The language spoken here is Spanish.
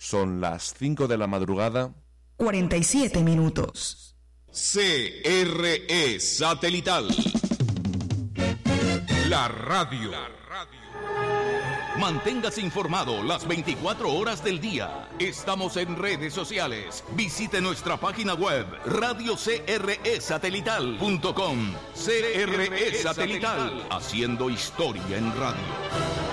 Son las 5 de la madrugada. 47 minutos. CRE Satelital. La radio. Manténgase informado las 24 horas del día. Estamos en redes sociales. Visite nuestra página web radiocresatelital.com. CRE Satelital, haciendo historia en radio.